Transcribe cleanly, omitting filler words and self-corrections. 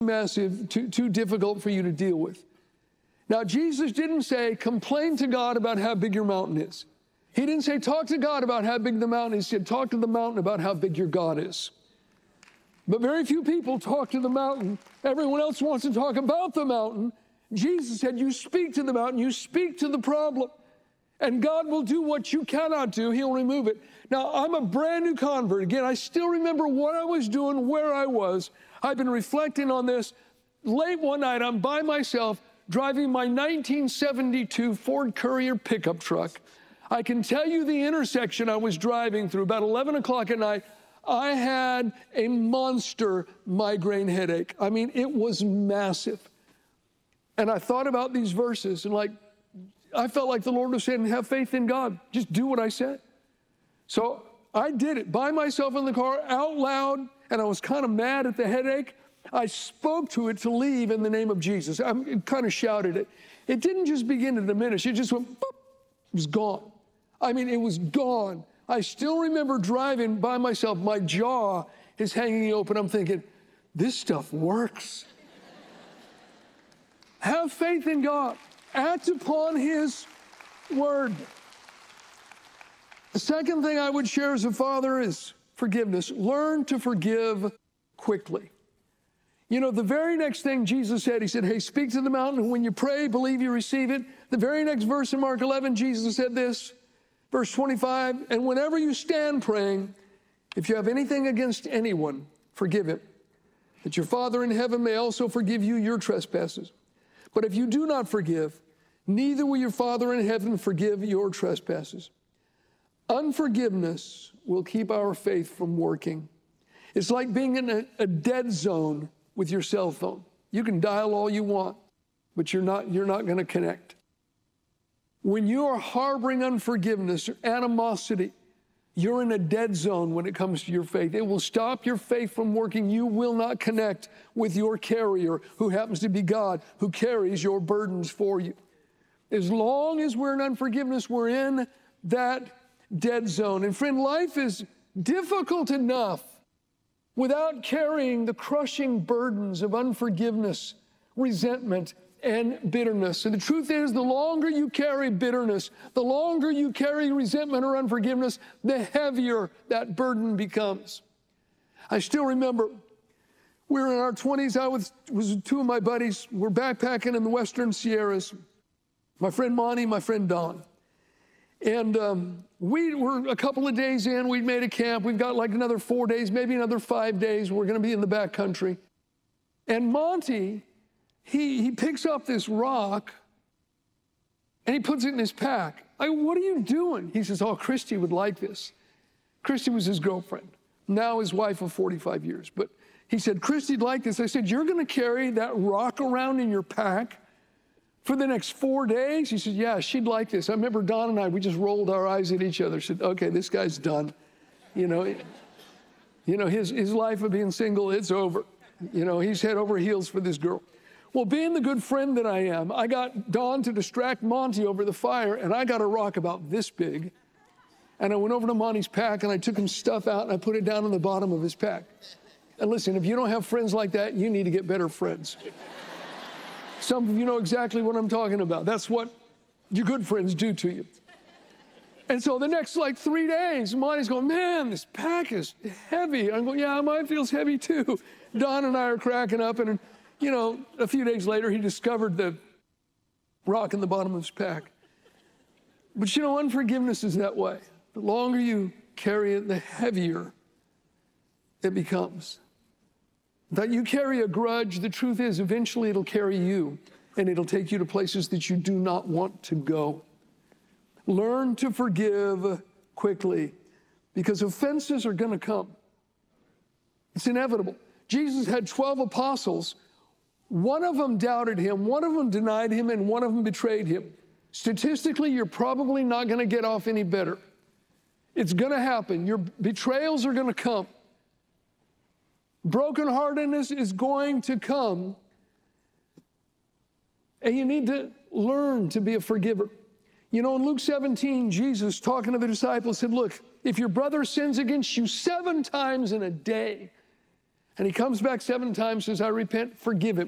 massive, too difficult for you to deal with. Now, Jesus didn't say, complain to God about how big your mountain is. He didn't say, talk to God about how big the mountain is. He said, talk to the mountain about how big your God is. But very few people talk to the mountain. Everyone else wants to talk about the mountain. Jesus said, you speak to the mountain, you speak to the problem, and God will do what you cannot do. He'll remove it. Now, I'm a brand new convert. Again, I still remember what I was doing, where I was. I've been reflecting on this. Late one night, I'm by myself driving my 1972 Ford Courier pickup truck. I can tell you the intersection I was driving through, about 11 o'clock at night. I had a monster migraine headache. I mean, it was massive. And I thought about these verses, and I felt like the Lord was saying, have faith in God. Just do what I said. So I did it by myself in the car, out loud, and I was kind of mad at the headache. I spoke to it to leave in the name of Jesus. I kind of shouted it. It didn't just begin to diminish. It just went, boop, it was gone. I mean, it was gone. I still remember driving by myself. My jaw is hanging open. I'm thinking, this stuff works. Have faith in God. Act upon His word. The second thing I would share as a father is forgiveness. Learn to forgive quickly. You know, the very next thing Jesus said, He said, hey, speak to the mountain. When you pray, believe you receive it. The very next verse in Mark 11, Jesus said this, verse 25, and whenever you stand praying, if you have anything against anyone, forgive it, that your Father in heaven may also forgive you your trespasses. But if you do not forgive, neither will your Father in heaven forgive your trespasses. Unforgiveness will keep our faith from working. It's like being in a dead zone with your cell phone. You can dial all you want, but you're not going to connect. When you are harboring unforgiveness or animosity, you're in a dead zone when it comes to your faith. It will stop your faith from working. You will not connect with your carrier, who happens to be God, who carries your burdens for you. As long as we're in unforgiveness, we're in that dead zone. And friend, life is difficult enough without carrying the crushing burdens of unforgiveness, resentment, and bitterness. And the truth is, the longer you carry bitterness, the longer you carry resentment or unforgiveness, the heavier that burden becomes. I still remember we were in our 20s. I was with two of my buddies. We're backpacking in the Western Sierras. My friend Monty, my friend Don. And we were a couple of days in. We'd made a camp. We've got like another 4 days, maybe another 5 days. We're going to be in the backcountry. And Monty, he picks up this rock and he puts it in his pack. I go, what are you doing? He says, oh, Christy would like this. Christy was his girlfriend, now his wife of 45 years. But he said, Christy'd like this. I said, you're going to carry that rock around in your pack for the next 4 days? He said, yeah, she'd like this. I remember Don and I, we just rolled our eyes at each other, said, okay, this guy's done. You know, his life of being single, it's over. You know, he's head over heels for this girl. Well, being the good friend that I am, I got Don to distract Monty over the fire, and I got a rock about this big. And I went over to Monty's pack, and I took his stuff out, and I put it down on the bottom of his pack. And listen, if you don't have friends like that, you need to get better friends. Some of you know exactly what I'm talking about. That's what your good friends do to you. And so the next 3 days, Monty's going, man, this pack is heavy. I'm going, yeah, mine feels heavy too. Don and I are cracking up, and a few days later, he discovered the rock in the bottom of his pack. But unforgiveness is that way. The longer you carry it, the heavier it becomes. That you carry a grudge, the truth is, eventually it'll carry you, and it'll take you to places that you do not want to go. Learn to forgive quickly, because offenses are going to come. It's inevitable. Jesus had 12 apostles. One of them doubted him, one of them denied him, and one of them betrayed him. Statistically, you're probably not going to get off any better. It's going to happen. Your betrayals are going to come. Brokenheartedness is going to come. And you need to learn to be a forgiver. In Luke 17, Jesus, talking to the disciples, said, look, if your brother sins against you 7 times in a day, And he comes back 7 times, says, I repent, forgive him.